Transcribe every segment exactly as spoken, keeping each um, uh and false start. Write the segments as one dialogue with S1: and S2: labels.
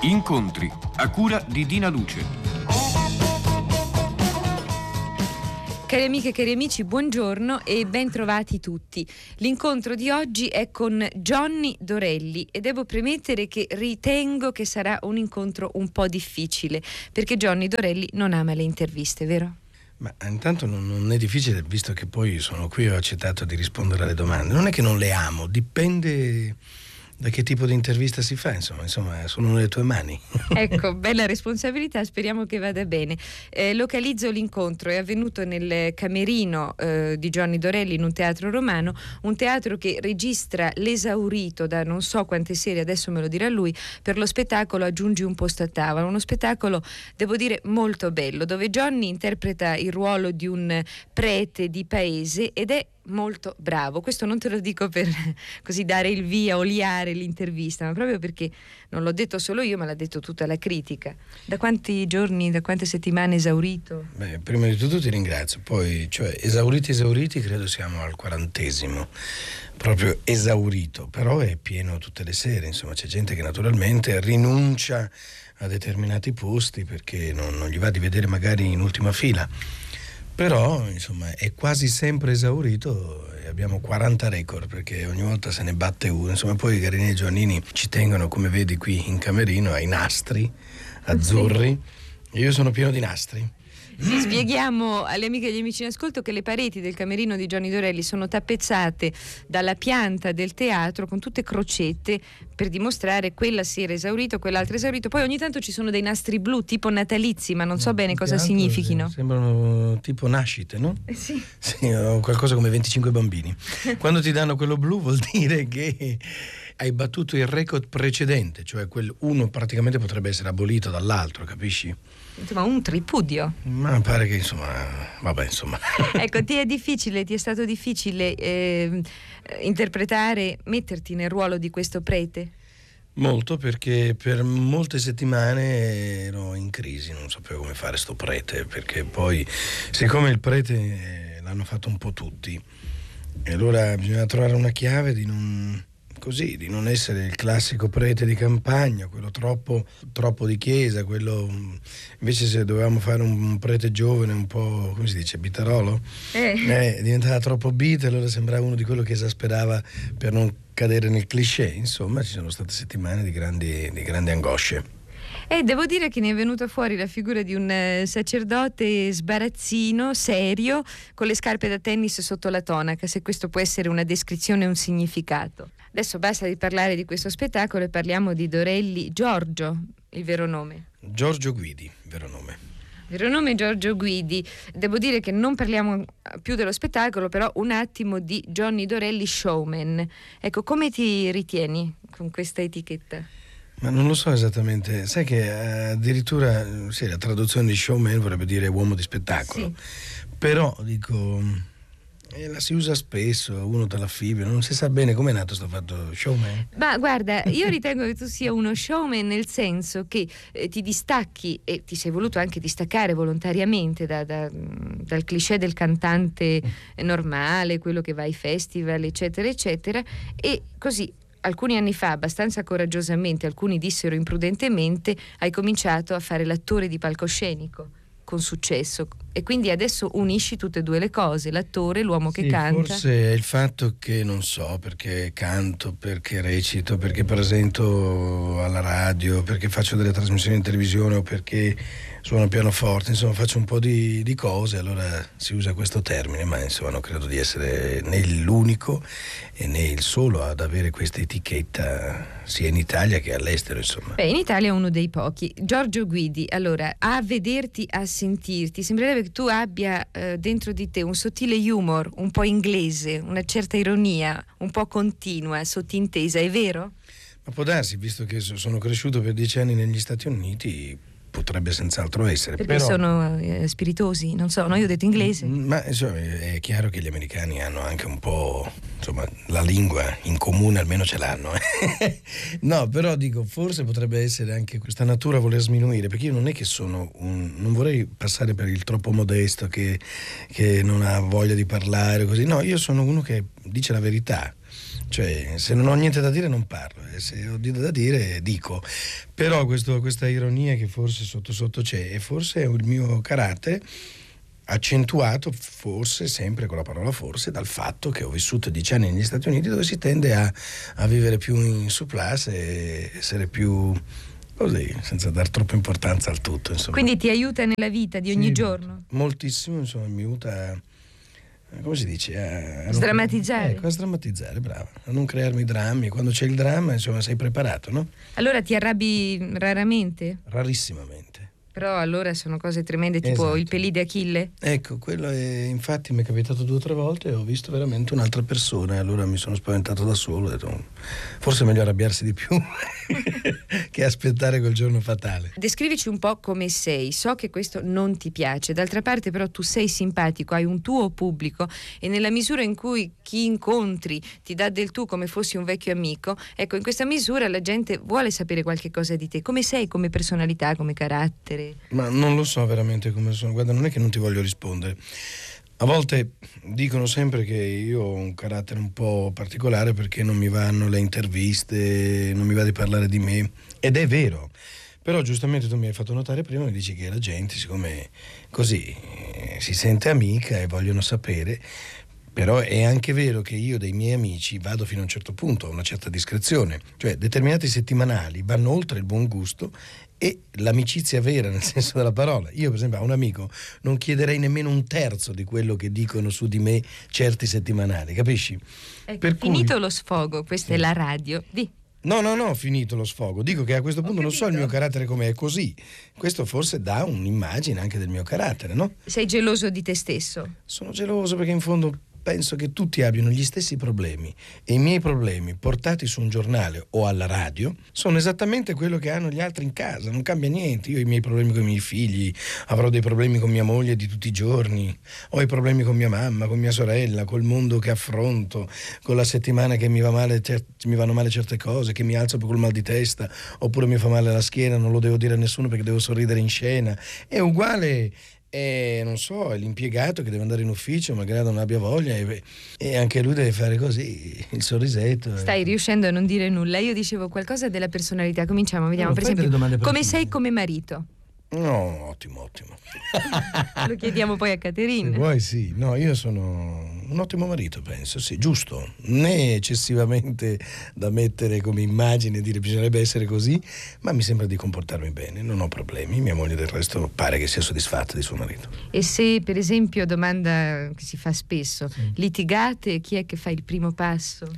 S1: Incontri a cura di Dina Luce.
S2: Cari amiche e cari amici, buongiorno e ben trovati tutti. L'incontro di oggi è con Johnny Dorelli e devo premettere che ritengo che sarà un incontro un po' difficile, perché Johnny Dorelli non ama le interviste, vero?
S3: Ma intanto non, non è difficile, visto che poi sono qui e ho accettato di rispondere alle domande. Non è che non le amo, dipende da che tipo di intervista si fa, insomma, insomma sono nelle tue mani.
S2: Ecco, bella responsabilità, speriamo che vada bene. Eh, localizzo l'incontro, è avvenuto nel camerino eh, di Johnny Dorelli in un teatro romano, un teatro che registra l'esaurito da non so quante serie, adesso me lo dirà lui, per lo spettacolo Aggiungi un posto a tavola, uno spettacolo, devo dire, molto bello, dove Johnny interpreta il ruolo di un prete di paese ed è molto bravo. Questo non te lo dico per così dare il via, oliare l'intervista, ma proprio perché non l'ho detto solo io, ma l'ha detto tutta la critica. Da quanti giorni, da quante settimane esaurito?
S3: Beh, prima di tutto ti ringrazio, poi cioè esauriti esauriti credo siamo al quarantesimo, proprio esaurito, però è pieno tutte le sere, insomma c'è gente che naturalmente rinuncia a determinati posti perché non, non gli va di vedere magari in ultima fila. Però insomma è quasi sempre esaurito e abbiamo quaranta record perché ogni volta se ne batte uno. Insomma poi Garini e Giovannini ci tengono, come vedi qui in camerino, ai nastri azzurri. Sì. Io sono pieno di nastri.
S2: Sì, spieghiamo alle amiche e agli amici in ascolto che le pareti del camerino di Johnny Dorelli sono tappezzate dalla pianta del teatro con tutte crocette per dimostrare quella si era esaurito, quell'altra esaurito. Poi ogni tanto ci sono dei nastri blu tipo natalizi, ma non so no, bene cosa significhino.
S3: Sembrano tipo nascite, no?
S2: Eh sì.
S3: Sì, o qualcosa come venticinque bambini. Quando ti danno quello blu vuol dire che hai battuto il record precedente, cioè quel uno praticamente potrebbe essere abolito dall'altro, capisci?
S2: Insomma, un tripudio.
S3: Ma pare che insomma, vabbè insomma.
S2: Ecco, ti è difficile, ti è stato difficile eh, interpretare, metterti nel ruolo di questo prete?
S3: Molto, perché per molte settimane ero in crisi, non sapevo come fare sto prete, perché poi siccome il prete l'hanno fatto un po' tutti, e allora bisogna trovare una chiave di non... così, di non essere il classico prete di campagna, quello troppo, troppo di chiesa, quello invece se dovevamo fare un prete giovane un po', come si dice, bitarolo,
S2: eh.
S3: Eh, diventava troppo bita, allora sembrava uno di quello che esasperava per non cadere nel cliché. Insomma ci sono state settimane di grandi, di grandi angosce.
S2: E devo dire che ne è venuta fuori la figura di un eh, sacerdote sbarazzino, serio, con le scarpe da tennis sotto la tonaca, se questo può essere una descrizione e un significato. Adesso basta di parlare di questo spettacolo e parliamo di Dorelli. Giorgio, il vero nome?
S3: Giorgio Guidi, vero nome.
S2: Vero nome Giorgio Guidi. Devo dire che non parliamo più dello spettacolo, però un attimo di Johnny Dorelli showman. Ecco, come ti ritieni con questa etichetta?
S3: Ma non lo so esattamente, sai che eh, addirittura sì, la traduzione di showman vorrebbe dire uomo di spettacolo, sì. Però dico, eh, la si usa spesso, uno dalla fibbia, non si sa bene com'è nato sto fatto showman.
S2: Ma guarda, io ritengo che tu sia uno showman nel senso che eh, ti distacchi e ti sei voluto anche distaccare volontariamente da, da, dal cliché del cantante normale, quello che va ai festival eccetera eccetera, e così alcuni anni fa, abbastanza coraggiosamente, alcuni dissero imprudentemente, hai cominciato a fare l'attore di palcoscenico con successo e quindi adesso unisci tutte e due le cose, l'attore, l'uomo
S3: sì,
S2: che canta.
S3: Forse è il fatto che non so perché canto, perché recito, perché presento alla radio, perché faccio delle trasmissioni in televisione o perché suono pianoforte, insomma faccio un po' di, di cose, allora si usa questo termine, ma insomma non credo di essere né l'unico e né il solo ad avere questa etichetta sia in Italia che all'estero, insomma.
S2: Beh, in Italia è uno dei pochi. Giorgio Guidi, allora, a vederti, a sentirti, sembrerebbe che tu abbia eh, dentro di te un sottile humor, un po' inglese, una certa ironia, un po' continua, sottintesa, è vero?
S3: Ma può darsi, visto che sono cresciuto per dieci anni negli Stati Uniti, potrebbe senz'altro essere.
S2: Perché
S3: però...
S2: sono eh, spiritosi, non so, no, io ho detto inglese.
S3: Ma insomma, è chiaro che gli americani hanno anche un po', insomma, la lingua in comune almeno ce l'hanno. No, però dico, forse potrebbe essere anche questa natura a voler sminuire, perché io non è che sono un, non vorrei passare per il troppo modesto che, che non ha voglia di parlare così, no, io sono uno che dice la verità. Cioè, se non ho niente da dire non parlo, e se ho da dire dico. Però questo, questa ironia che forse sotto sotto c'è, e forse è il mio carattere accentuato, forse sempre con la parola forse, dal fatto che ho vissuto dieci anni negli Stati Uniti, dove si tende a, a vivere più in surplus e essere più così, senza dar troppa importanza al tutto, insomma.
S2: Quindi ti aiuta nella vita di ogni
S3: sì,
S2: giorno?
S3: Moltissimo, insomma, mi aiuta a, come si dice, a, a
S2: sdrammatizzare.
S3: Non, ecco, a sdrammatizzare, brava, a non crearmi drammi. Quando c'è il dramma, insomma, sei preparato, no?
S2: Allora ti arrabbi raramente?
S3: Rarissimamente.
S2: Però allora sono cose tremende, tipo
S3: esatto.
S2: il pelì di Achille?
S3: Ecco, quello è, infatti mi è capitato due o tre volte e ho visto veramente un'altra persona e allora mi sono spaventato da solo, ho detto forse è meglio arrabbiarsi di più che aspettare quel giorno fatale.
S2: Descrivici un po' come sei, so che questo non ti piace, d'altra parte però tu sei simpatico, hai un tuo pubblico e nella misura in cui chi incontri ti dà del tu come fossi un vecchio amico, ecco, in questa misura la gente vuole sapere qualche cosa di te, come sei come personalità, come carattere.
S3: Ma non lo so veramente come sono, guarda, non è che non ti voglio rispondere. A volte dicono sempre che io ho un carattere un po' particolare perché non mi vanno le interviste, non mi va di parlare di me, ed è vero. Però giustamente tu mi hai fatto notare prima, mi dici che la gente, siccome così eh, si sente amica e vogliono sapere. Però è anche vero che io dei miei amici vado fino a un certo punto, a una certa discrezione, cioè determinati settimanali vanno oltre il buon gusto e l'amicizia vera nel senso della parola. Io per esempio a un amico non chiederei nemmeno un terzo di quello che dicono su di me certi settimanali, capisci?
S2: Ecco,
S3: per
S2: finito
S3: cui...
S2: lo sfogo, questa
S3: sì.
S2: è la radio, di.
S3: No, no, no, finito lo sfogo. Dico che a questo punto non so il mio carattere com'è, così. Questo forse dà un'immagine anche del mio carattere, no?
S2: Sei geloso di te stesso?
S3: Sono geloso perché in fondo penso che tutti abbiano gli stessi problemi e i miei problemi portati su un giornale o alla radio sono esattamente quello che hanno gli altri in casa, non cambia niente. Io ho i miei problemi con i miei figli, avrò dei problemi con mia moglie di tutti i giorni, ho i problemi con mia mamma, con mia sorella, col mondo che affronto, con la settimana che mi va male, cer- mi vanno male certe cose, che mi alzo col mal di testa oppure mi fa male la schiena, non lo devo dire a nessuno perché devo sorridere in scena. È uguale. E non so, è l'impiegato che deve andare in ufficio, magari non abbia voglia e, e anche lui deve fare così, il sorrisetto.
S2: Stai riuscendo a non dire nulla. Io dicevo qualcosa della personalità. Cominciamo, vediamo.
S3: No,
S2: per esempio, come sei come marito?
S3: No, ottimo, ottimo.
S2: Lo chiediamo poi a Caterina.
S3: Se vuoi sì, no, io sono un ottimo marito, penso, sì, giusto, né eccessivamente da mettere come immagine e dire bisognerebbe essere così, ma mi sembra di comportarmi bene, non ho problemi, mia moglie del resto pare che sia soddisfatta di suo marito.
S2: E se per esempio, domanda che si fa spesso,
S3: sì.
S2: litigate, chi è che fa il primo passo?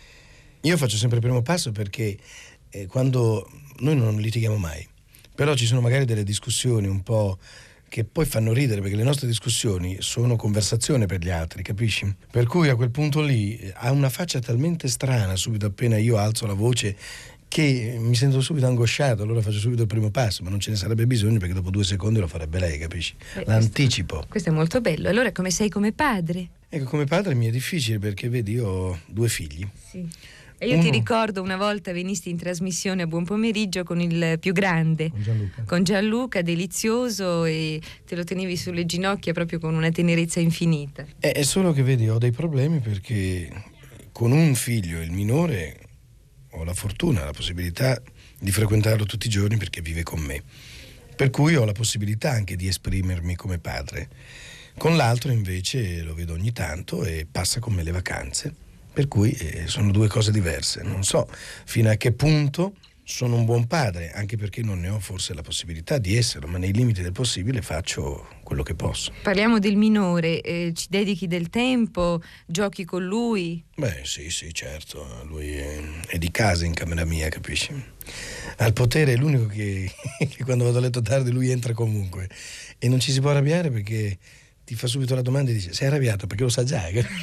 S3: Io faccio sempre il primo passo perché eh, quando noi non litighiamo mai, però ci sono magari delle discussioni un po' che poi fanno ridere perché le nostre discussioni sono conversazione per gli altri, capisci? Per cui a quel punto lì ha una faccia talmente strana subito appena io alzo la voce che mi sento subito angosciato, allora faccio subito il primo passo, ma non ce ne sarebbe bisogno perché dopo due secondi lo farebbe lei, capisci?
S2: Beh,
S3: L'anticipo.
S2: Questo, questo è molto bello. Allora come sei come padre?
S3: Ecco, come padre mi è difficile perché vedi io ho due figli.
S2: Sì. E io
S3: Uno.
S2: ti ricordo una volta venisti in trasmissione a Buon Pomeriggio con il più grande,
S3: Con Gianluca.
S2: con Gianluca, delizioso, e te lo tenevi sulle ginocchia proprio con una tenerezza infinita.
S3: È, è solo che vedi ho dei problemi perché con un figlio, il minore, ho la fortuna, la possibilità di frequentarlo tutti i giorni perché vive con me, per cui ho la possibilità anche di esprimermi come padre. Con l'altro invece lo vedo ogni tanto e passa con me le vacanze. Per cui eh, sono due cose diverse. Non so fino a che punto sono un buon padre, anche perché non ne ho forse la possibilità di esserlo, ma nei limiti del possibile faccio quello che posso.
S2: Parliamo del minore, eh, ci dedichi del tempo, giochi con lui?
S3: Beh sì, sì, certo, lui è, è di casa in camera mia, capisci? Al potere è l'unico che, che quando vado a letto tardi lui entra comunque e non ci si può arrabbiare perché ti fa subito la domanda e dice sei arrabbiato perché lo sa già,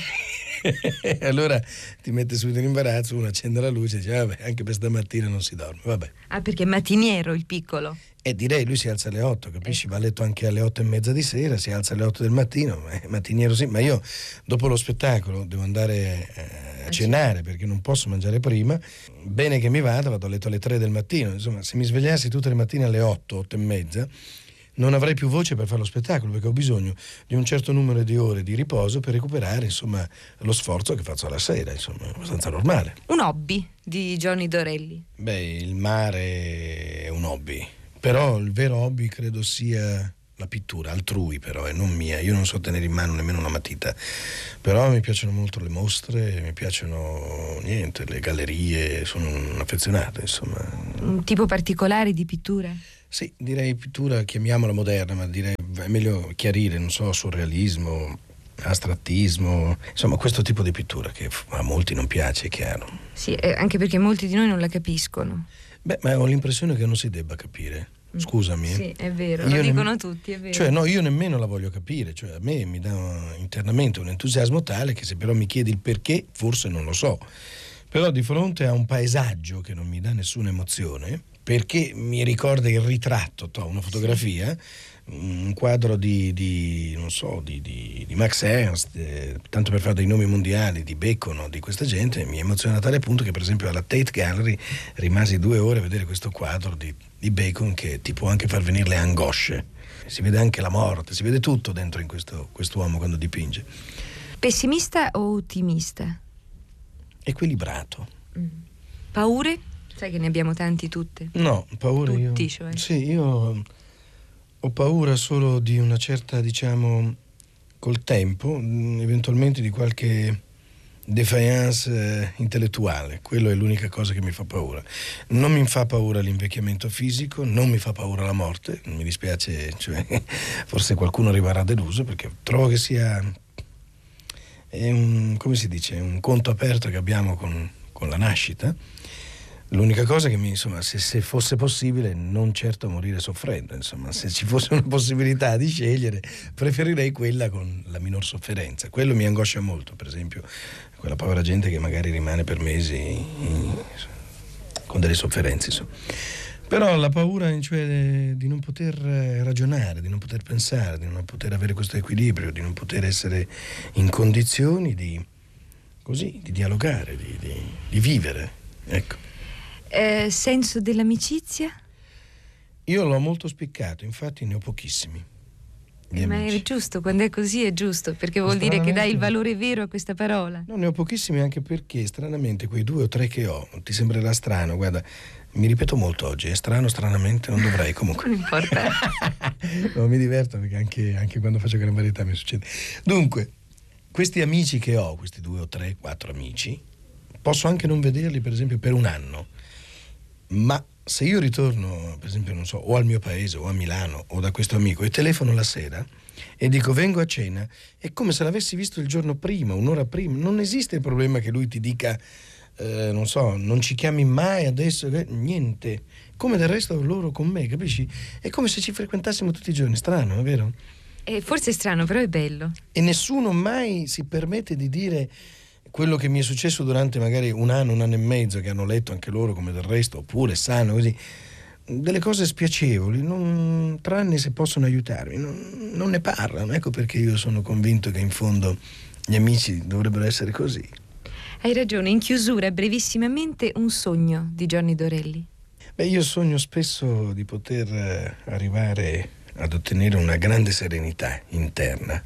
S3: allora ti mette subito in imbarazzo, uno accende la luce e dice vabbè anche per stamattina non si dorme, vabbè.
S2: Ah, perché è mattiniero il piccolo?
S3: E direi lui si alza alle otto, capisci? Va a letto anche alle otto e mezza di sera, si alza alle otto del mattino, eh, mattiniero sì, ma io dopo lo spettacolo devo andare eh, a cenare perché non posso mangiare prima, bene che mi vada, vado a letto alle tre del mattino, insomma se mi svegliassi tutte le mattine alle otto, otto e mezza non avrei più voce per fare lo spettacolo, perché ho bisogno di un certo numero di ore di riposo per recuperare, insomma, lo sforzo che faccio alla sera, insomma, è abbastanza normale.
S2: Un hobby di Johnny Dorelli?
S3: Beh, il mare è un hobby, però il vero hobby credo sia la pittura, altrui però, e non mia. Io non so tenere in mano nemmeno una matita, però mi piacciono molto le mostre, mi piacciono, niente, le gallerie, sono un affezionato, insomma.
S2: Un tipo particolare di pittura?
S3: Sì, direi pittura, chiamiamola moderna, ma direi è meglio chiarire, non so, surrealismo, astrattismo, insomma questo tipo di pittura che a molti non piace, è chiaro.
S2: Sì, eh, anche perché molti di noi non la capiscono.
S3: Beh, ma ho l'impressione che non si debba capire. Scusami.
S2: Sì, è vero,
S3: io
S2: lo dicono
S3: nemm-
S2: tutti, è vero.
S3: Cioè, no, io nemmeno la voglio capire, cioè a me mi dà internamente un entusiasmo tale che se però mi chiedi il perché, forse non lo so. Però di fronte a un paesaggio che non mi dà nessuna emozione, perché mi ricorda il ritratto, to, una fotografia, un quadro di, di non so, di, di, di Max Ernst, eh, tanto per fare dei nomi mondiali, di Bacon o di questa gente, mi emoziona a tale punto che per esempio alla Tate Gallery rimasi due ore a vedere questo quadro di, di Bacon che ti può anche far venire le angosce. Si vede anche la morte, si vede tutto dentro in questo quest'uomo quando dipinge.
S2: Pessimista o ottimista?
S3: Equilibrato.
S2: Mm. Paure? Sai che ne abbiamo tanti tutte.
S3: No, paure
S2: Tutti,
S3: io.
S2: cioè.
S3: Sì, io ho paura solo di una certa, diciamo, col tempo, eventualmente di qualche defiance eh, intellettuale. Quello è l'unica cosa che mi fa paura. Non mi fa paura l'invecchiamento fisico, non mi fa paura la morte. Mi dispiace, cioè, forse qualcuno rimarrà deluso, perché trovo che sia è un, come si dice, un conto aperto che abbiamo con, con la nascita. L'unica cosa che mi, insomma, se, se fosse possibile, non certo morire soffrendo, insomma, se ci fosse una possibilità di scegliere, preferirei quella con la minor sofferenza. Quello mi angoscia molto, per esempio, quella povera gente che magari rimane per mesi in, con delle sofferenze, insomma. Però la paura, cioè, di non poter ragionare, di non poter pensare, di non poter avere questo equilibrio, di non poter essere in condizioni di, così, di dialogare, di, di, di vivere, ecco.
S2: Eh, senso dell'amicizia?
S3: Io l'ho molto spiccato, infatti ne ho pochissimi.
S2: Eh, ma è giusto, quando è così è giusto, perché vuol dire che dai il valore vero a questa parola.
S3: No, ne ho pochissimi anche perché stranamente quei due o tre che ho, ti sembrerà strano, guarda, mi ripeto molto oggi, è strano, stranamente, non dovrei comunque.
S2: Non importa.
S3: No, mi diverto perché anche, anche quando faccio gran varietà mi succede. Dunque, questi amici che ho, questi due o tre, quattro amici, posso anche non vederli per esempio per un anno. Ma se io ritorno, per esempio, non so, o al mio paese o a Milano o da questo amico e telefono la sera e dico vengo a cena, è come se l'avessi visto il giorno prima, un'ora prima. Non esiste il problema che lui ti dica, eh, non so, non ci chiami mai adesso, eh, niente. Come del resto loro con me, capisci? È come se ci frequentassimo tutti i giorni, strano, è vero?
S2: Eh, forse è strano, però è bello.
S3: E nessuno mai si permette di dire quello che mi è successo durante magari un anno, un anno e mezzo, che hanno letto anche loro come del resto, oppure sanno così, delle cose spiacevoli, non, tranne se possono aiutarmi, non, non ne parlano. Ecco perché io sono convinto che in fondo gli amici dovrebbero essere così.
S2: Hai ragione. In chiusura, brevissimamente, un sogno di Johnny Dorelli.
S3: Beh, io sogno spesso di poter arrivare ad ottenere una grande serenità interna,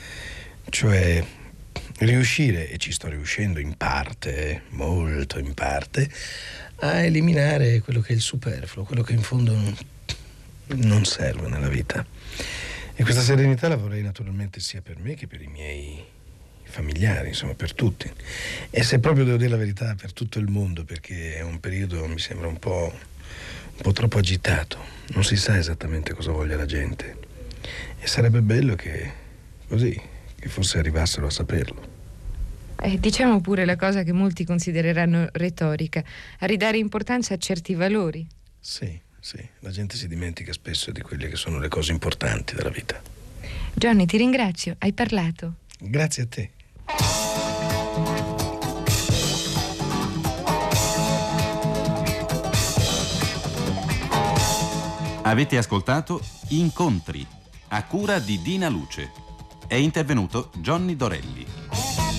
S3: cioè riuscire, e ci sto riuscendo in parte, molto in parte, a eliminare quello che è il superfluo, quello che in fondo non serve nella vita. E questa serenità la vorrei naturalmente sia per me che per i miei familiari, insomma per tutti. E se proprio devo dire la verità, per tutto il mondo, perché è un periodo, mi sembra un po', un po' troppo agitato, non si sa esattamente cosa voglia la gente. E sarebbe bello che così, che forse arrivassero a saperlo.
S2: Eh, diciamo pure la cosa che molti considereranno retorica, a ridare importanza a certi valori.
S3: Sì, sì, la gente si dimentica spesso di quelle che sono le cose importanti della vita.
S2: Johnny, ti ringrazio, hai parlato.
S3: Grazie a te.
S1: Avete ascoltato Incontri, a cura di Dina Luce. È intervenuto Johnny Dorelli.